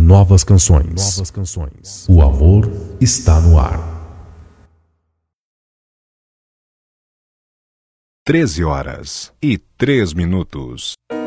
novas canções. O amor está no ar. 13h03.